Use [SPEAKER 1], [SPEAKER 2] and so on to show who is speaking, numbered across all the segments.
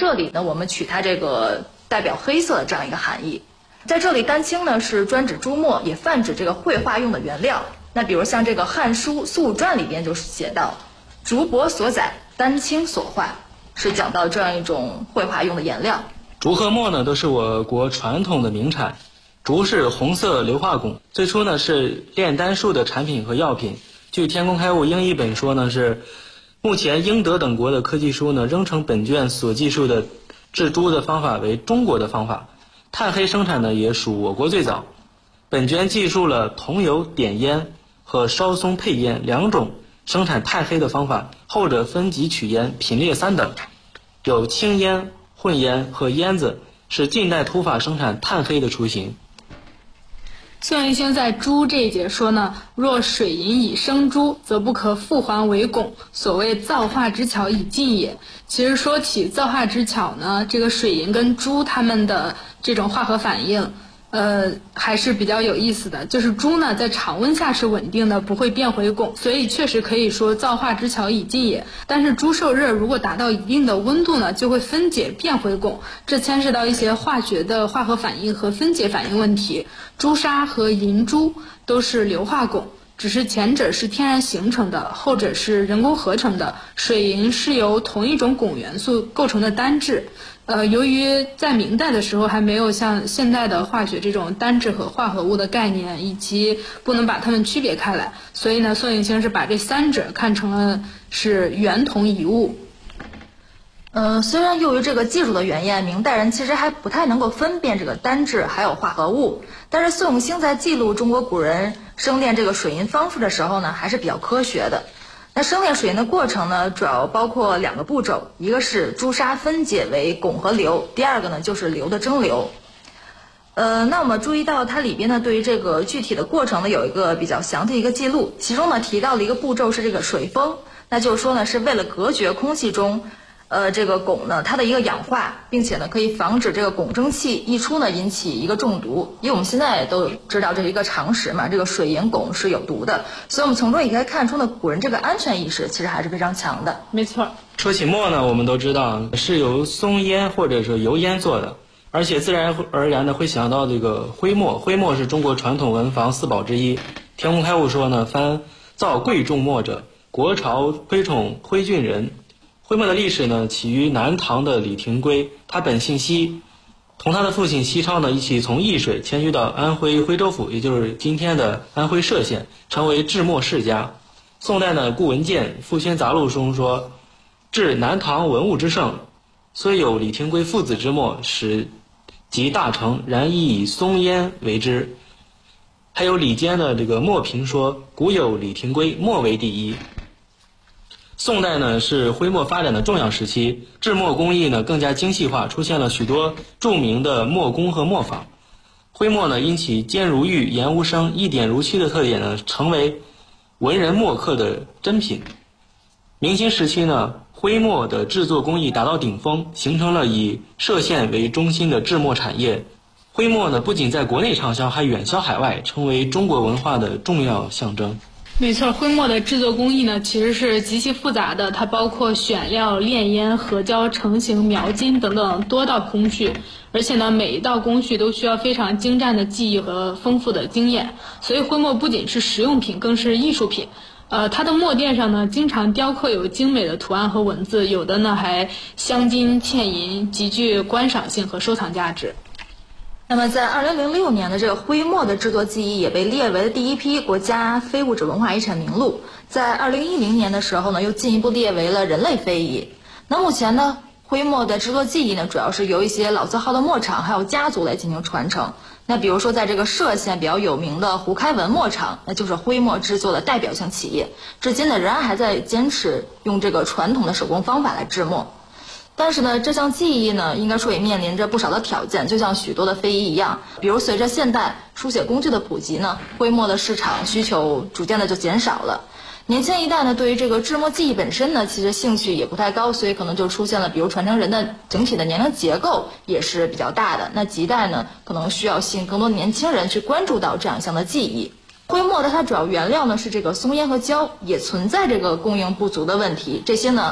[SPEAKER 1] 这里呢，我们取它这个代表黑色的这样一个含义。在这里，丹青呢是专指朱墨，也泛指这个绘画用的原料。那比如像这个《汉书·苏武传》里边就写到，竹帛所载，丹青所画，是讲到这样一种绘画用的颜料。
[SPEAKER 2] 竹和墨呢都是我国传统的名产。竹是红色硫化汞，最初呢是炼丹术的产品和药品。据天工开物英译本说呢，是目前英德等国的科技书呢仍称本卷所记述的制珠的方法为中国的方法。炭黑生产呢也属我国最早。本卷记述了桐油点烟和烧松配烟两种生产炭黑的方法，后者分级取烟，品列3等，有青烟、混烟和烟子，是近代土法生产炭黑的雏形。
[SPEAKER 3] 宋应星在珠这一节说呢，若水银以生珠，则不可复还为汞，所谓造化之巧已尽也。其实说起造化之巧呢，这个水银跟珠它们的这种化合反应还是比较有意思的。就是珠呢在常温下是稳定的，不会变回汞，所以确实可以说造化之巧已尽也。但是珠受热如果达到一定的温度呢，就会分解变回汞，这牵涉到一些化学的化合反应和分解反应问题。朱砂和银珠都是硫化汞，只是前者是天然形成的，后者是人工合成的。水银是由同一种汞元素构成的单质。由于在明代的时候还没有像现代的化学这种单质和化合物的概念，以及不能把它们区别开来，所以呢，宋应星是把这3者看成了是原同一物。
[SPEAKER 1] 虽然由于这个技术的原因，明代人其实还不太能够分辨这个单质还有化合物，但是宋应星在记录中国古人生炼这个水银方式的时候呢，还是比较科学的。那生炼水银的过程呢，主要包括2个步骤，一个是朱砂分解为汞和硫，第二个呢就是硫的蒸馏。那我们注意到它里边呢，对于这个具体的过程呢，有一个比较详细的一个记录，其中呢提到了一个步骤是这个水封，那就是说呢是为了隔绝空气中这个汞呢它的一个氧化，并且呢可以防止这个汞蒸气溢出呢引起一个中毒。因为我们现在都知道这是一个常识嘛，这个水银汞是有毒的，所以我们从中也可以看出呢古人这个安全意识其实还是非常强的。
[SPEAKER 3] 没错。
[SPEAKER 2] 说起墨呢，我们都知道是由松烟或者说油烟做的，而且自然而然的会想到这个徽墨。徽墨是中国传统文房4宝之一。天工开物说呢，凡造贵重墨者，国朝徽宠徽郡人。徽墨的历史呢，起于南唐的李廷圭，他本姓西，同他的父亲西超呢一起从易水迁居到安徽徽州府，也就是今天的安徽歙县，成为制墨世家。宋代呢，顾文建《复宣杂录》中说，至南唐文物之盛，虽有李廷圭父子之墨，使及大成，然亦以松烟为之。还有李坚的这个墨评说，古有李廷圭，墨为第一。宋代呢是徽墨发展的重要时期，制墨工艺呢更加精细化，出现了许多著名的墨工和墨坊。徽墨呢因其尖如玉、颜无声、一点如漆的特点呢，成为文人墨客的珍品。明清时期呢，徽墨的制作工艺达到顶峰，形成了以歙县为中心的制墨产业。徽墨呢不仅在国内畅销，还远销海外，成为中国文化的重要象征。
[SPEAKER 3] 没错，徽墨的制作工艺呢其实是极其复杂的，它包括选料、炼烟、合胶、成型、描金等等多道工序，而且呢每一道工序都需要非常精湛的技艺和丰富的经验，所以徽墨不仅是实用品，更是艺术品。它的墨垫上呢经常雕刻有精美的图案和文字，有的呢还镶金嵌银，极具观赏性和收藏价值。
[SPEAKER 1] 那么在2006年的这个徽墨的制作技艺也被列为了第一批国家非物质文化遗产名录，在2010年的时候呢又进一步列为了人类非遗。那目前呢徽墨的制作技艺呢主要是由一些老字号的墨厂还有家族来进行传承。那比如说在这个歙县比较有名的胡开文墨厂，那就是徽墨制作的代表性企业，至今呢仍然还在坚持用这个传统的手工方法来制墨。但是呢，这项技艺呢，应该说也面临着不少的挑战，就像许多的非遗一样。比如随着现代书写工具的普及呢，徽墨的市场需求逐渐的就减少了。年轻一代呢，对于这个制墨技艺本身呢，其实兴趣也不太高，所以可能就出现了，比如传承人的整体的年龄结构也是比较大的。那亟待呢，可能需要吸引更多年轻人去关注到这样一项的技艺。徽墨的它主要原料呢是这个松烟和胶，也存在这个供应不足的问题。这些呢，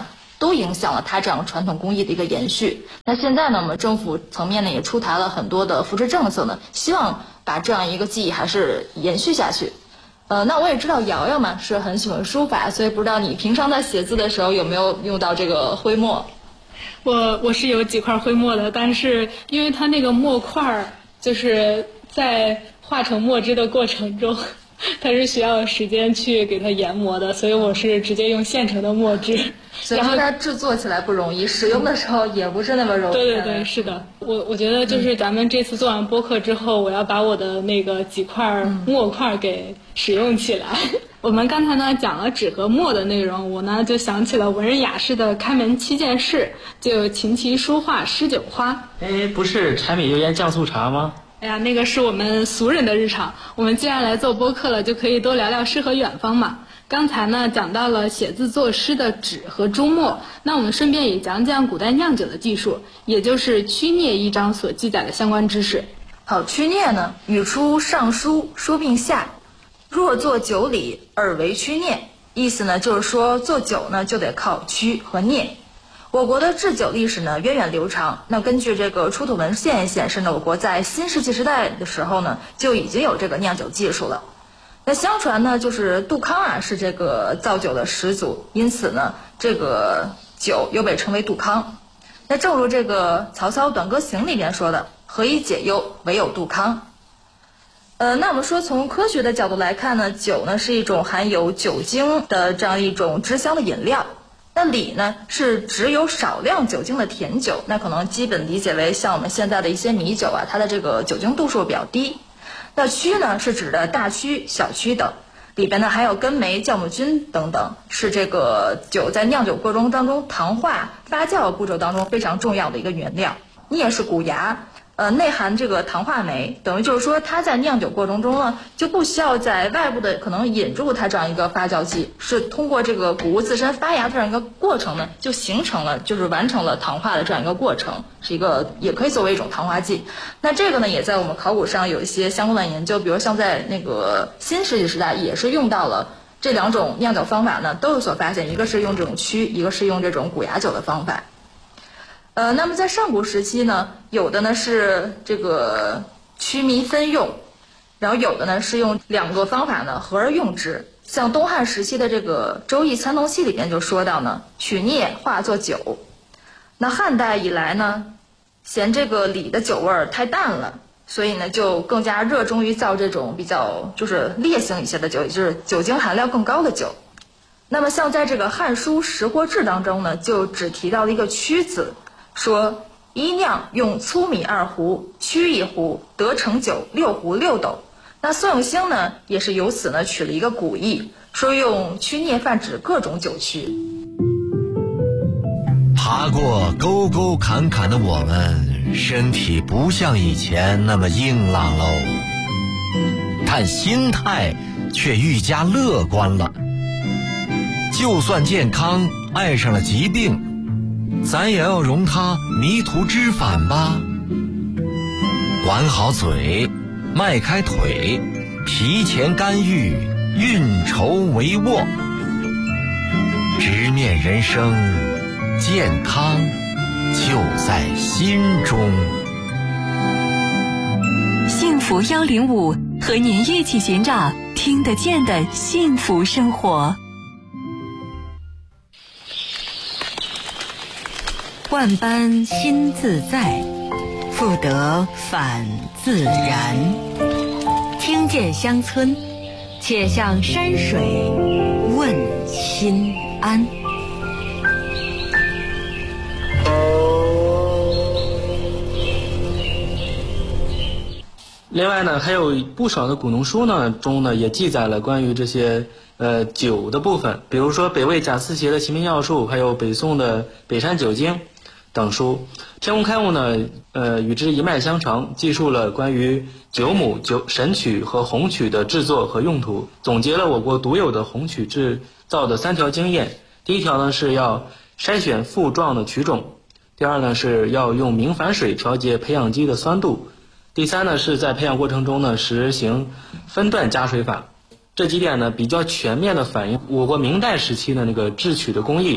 [SPEAKER 1] 都影响了它这样传统工艺的一个延续。那现在呢，我们政府层面呢也出台了很多的扶持政策呢，希望把这样一个技艺还是延续下去。那我也知道瑶瑶嘛是很喜欢书法，所以不知道你平常在写字的时候有没有用到这个徽墨？
[SPEAKER 3] 我是有几块徽墨的，但是因为它那个墨块就是在化成墨汁的过程中，它是需要时间去给它研磨的，所以我是直接用现成的墨汁。
[SPEAKER 1] 所以说它制作起来不容易，使用的时候也不是那么容易。
[SPEAKER 3] 对，是的。我觉得就是咱们这次做完播客之后，我要把我的那个几块墨块给使用起来。我们刚才呢讲了纸和墨的内容，我呢就想起了文人雅士的开门7件事，就有琴棋书画诗酒花。
[SPEAKER 2] 不是柴米油盐酱醋茶吗？
[SPEAKER 3] 哎呀，那个是我们俗人的日常。我们既然来做播客了，就可以多聊聊诗和远方嘛。刚才呢讲到了写字作诗的纸和朱墨，那我们顺便也讲讲古代酿酒的技术，也就是曲蘖一章所记载的相关知识。
[SPEAKER 1] 好，曲蘖呢，语出尚书，书并下，若做酒礼，而为曲蘖。意思呢就是说做酒呢就得靠曲和蘖。我国的制酒历史呢源远流长，那根据这个出土文献显示呢，我国在新石器时代的时候呢就已经有这个酿酒技术了。那相传呢，就是杜康啊是这个造酒的始祖，因此呢，这个酒又被称为杜康。那正如这个曹操《短歌行》里面说的，何以解忧，唯有杜康。那我们说从科学的角度来看呢，酒呢是一种含有酒精的这样一种汁香的饮料。那礼呢是只有少量酒精的甜酒，那可能基本理解为像我们现在的一些米酒啊，它的这个酒精度数比较低。那曲呢是指的大曲、小曲等，里边呢还有根霉、酵母菌等等，是这个酒在酿酒过程当中糖化发酵步骤当中非常重要的一个原料。蘖是谷芽，内含这个糖化酶，等于就是说它在酿酒过程中呢就不需要在外部的可能引入它这样一个发酵剂，是通过这个谷物自身发芽这样一个过程呢，就形成了就是完成了糖化的这样一个过程，是一个也可以作为一种糖化剂。那这个呢也在我们考古上有一些相关的研究，比如像在那个新石器时代也是用到了这两种酿酒方法呢都有所发现，一个是用这种曲，一个是用这种谷芽酒的方法。那么在上古时期呢，有的呢是这个曲迷分用，然后有的呢是用两个方法呢合而用之。像东汉时期的这个《周易参同契》里边就说到呢，取蘖化作酒。那汉代以来呢，嫌这个礼的酒味儿太淡了，所以呢就更加热衷于造这种比较就是烈性一些的酒，也就是酒精含量更高的酒。那么像在这个《汉书·识货志》当中呢，就只提到了一个曲字，说一酿用粗米2壶，曲1壶，得成酒6壶6斗。那宋永兴呢也是由此呢取了一个古意，说用曲蘖泛指各种酒曲。
[SPEAKER 4] 爬过沟沟坎坎的我们，身体不像以前那么硬朗喽，但心态却愈加乐观了。就算健康爱上了疾病，咱也要容它迷途知返吧。管好嘴，迈开腿，提前干预，运筹帷幄，直面人生，健康就在心中。
[SPEAKER 5] 幸福105和您一起寻找听得见的幸福生活。万般心自在，复得返自然。听见乡村，且向山水问心安。
[SPEAKER 2] 另外呢，还有不少的古农书呢中呢也记载了关于这些酒的部分，比如说北魏贾思勰的《齐民要术》，还有北宋的《北山酒经》等书。天工开物呢与之一脉相承，记述了关于酒母、神曲和红曲的制作和用途，总结了我国独有的红曲制造的3条经验。第一条呢是要筛选富壮的曲种，第二呢是要用明矾水调节培养基的酸度，第三呢是在培养过程中呢实行分段加水法。这几点呢比较全面的反映我国明代时期的那个制曲的工艺，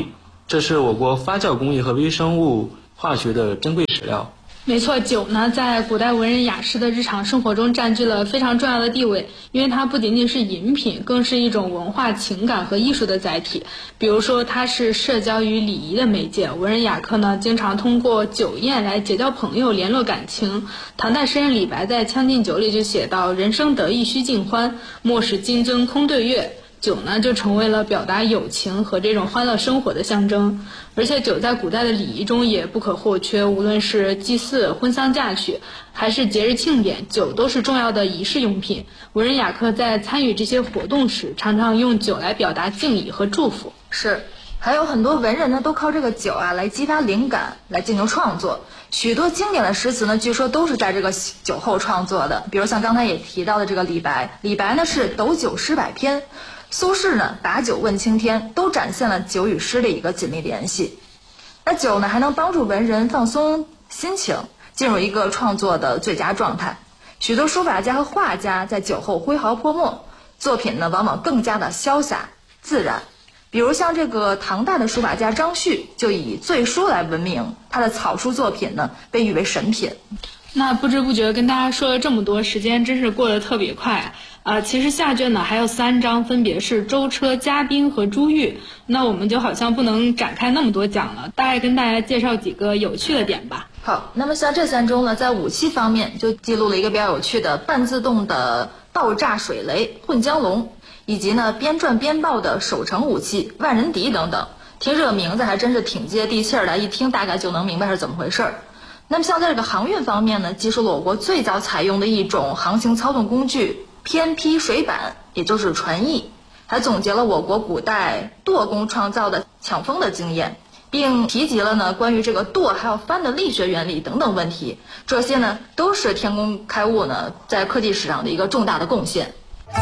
[SPEAKER 2] 这是我国发酵工艺和微生物化学的珍贵史料。
[SPEAKER 3] 没错，酒呢在古代文人雅士的日常生活中占据了非常重要的地位，因为它不仅仅是饮品，更是一种文化情感和艺术的载体。比如说它是社交与礼仪的媒介，文人雅客呢经常通过酒宴来结交朋友，联络感情。唐代诗人李白在《将进酒》里就写到，人生得意须尽欢，莫使金樽空对月。酒呢就成为了表达友情和这种欢乐生活的象征，而且酒在古代的礼仪中也不可或缺，无论是祭祀、婚丧嫁娶，还是节日庆典，酒都是重要的仪式用品。文人雅客在参与这些活动时，常常用酒来表达敬意和祝福。
[SPEAKER 1] 是，还有很多文人呢都靠这个酒啊来激发灵感，来进行创作。许多经典的诗词呢，据说都是在这个酒后创作的。比如像刚才也提到的这个李白，李白呢是斗酒诗百篇。苏轼呢把酒问青天，都展现了酒与诗的一个紧密联系。那酒呢还能帮助文人放松心情，进入一个创作的最佳状态。许多书法家和画家在酒后挥毫泼墨，作品呢往往更加的潇洒自然。比如像这个唐代的书法家张旭就以醉书来闻名，他的草书作品呢被誉为神品。
[SPEAKER 3] 那不知不觉跟大家说了这么多，时间真是过得特别快其实下卷呢还有3章，分别是舟车、嘉宾和珠玉。那我们就好像不能展开那么多讲了，大概跟大家介绍几个有趣的点吧。
[SPEAKER 1] 好，那么像这3中呢，在武器方面就记录了一个比较有趣的半自动的爆炸水雷混江龙，以及呢边转边爆的守城武器万人敌等等。听这个名字还真是挺接地气儿的，一听大概就能明白是怎么回事儿。那么像在这个航运方面呢，记述了我国最早采用的一种航行操纵工具偏劈水板，也就是船翼，还总结了我国古代舵工创造的抢风的经验，并提及了呢关于这个舵还有帆的力学原理等等问题。这些呢都是天工开物呢在科技史上的一个重大的贡献。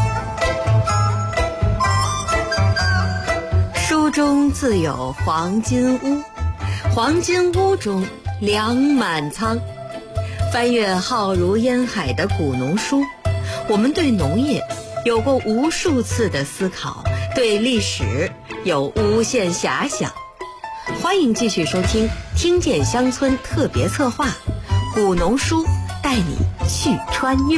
[SPEAKER 5] 书中自有黄金屋，黄金屋中粮满仓。翻阅浩如烟海的古农书，我们对农业有过无数次的思考，对历史有无限遐想。欢迎继续收听听见乡村特别策划，古农书带你去穿越。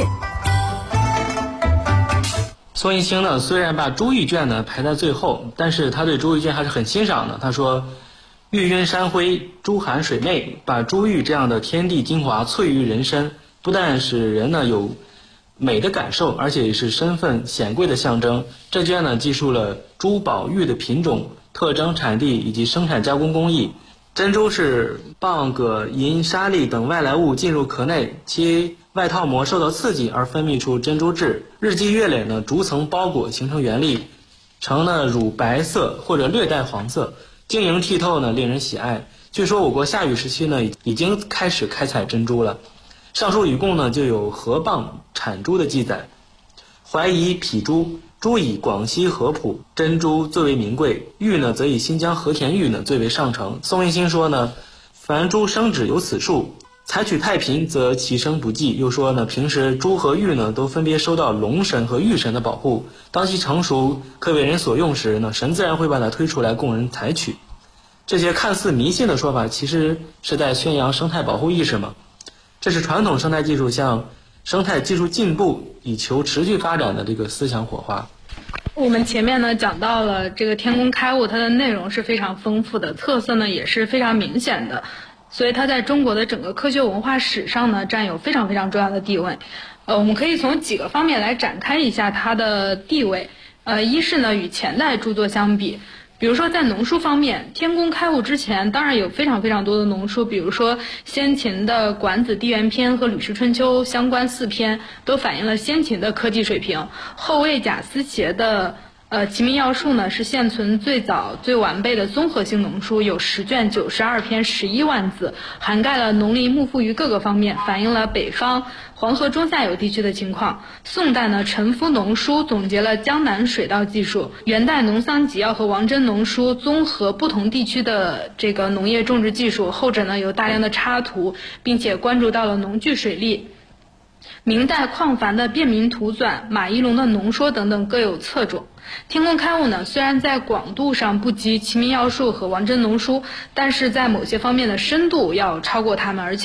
[SPEAKER 2] 宋一清呢虽然把珠玉卷呢排在最后，但是他对珠玉卷还是很欣赏的。他说，玉晕山辉，珠含水媚，把珠玉这样的天地精华萃于人身，不但使人呢有美的感受，而且也是身份显贵的象征。这卷呢记述了珠宝玉的品种、特征、产地以及生产加工工艺。珍珠是蚌、蛤、银、沙粒等外来物进入壳内，其外套膜受到刺激而分泌出珍珠质，日积月累呢，逐层包裹形成原粒，呈呢乳白色或者略带黄色，晶莹剔透呢，令人喜爱。据说我国夏禹时期呢已经开始开采珍珠了。上述语贡呢就有河蚌产珠的记载。淮夷匹珠，珠以广西合浦珍珠最为名贵，玉呢则以新疆和田玉呢最为上乘。宋一清说呢，凡珠生质有此数，采取太贫则其生不继。又说呢，平时珠和玉呢都分别受到龙神和玉神的保护，当其成熟可为人所用时呢，神自然会把它推出来供人采取。这些看似迷信的说法，其实是在宣扬生态保护意识嘛。这是传统生态技术向生态技术进步以求持续发展的这个思想火花。
[SPEAKER 3] 我们前面呢讲到了这个天工开物，它的内容是非常丰富的，特色呢也是非常明显的，所以它在中国的整个科学文化史上呢占有非常非常重要的地位。我们可以从几个方面来展开一下它的地位。一是呢与前代著作相比，比如说在农书方面，天工开物之前当然有非常非常多的农书，比如说先秦的《管子·地缘篇》和《吕氏春秋》相关4篇都反映了先秦的科技水平。后魏贾思勰的《齐民要术》呢是现存最早最完备的综合性农书，有10卷92篇11万字，涵盖了农林牧副于各个方面，反映了北方黄河中下游地区的情况。宋代呢陈夫农书总结了江南水稻技术，元代农桑集要和王真农书综合不同地区的这个农业种植技术，后者呢有大量的插图，并且关注到了农具水利。明代邝凡的《便民图纂》、马一龙的《农说》等等各有侧重。 天工开物呢，虽然在广度上不及齐民要术和王真农书，但是在某些方面的深度要超过他们，而且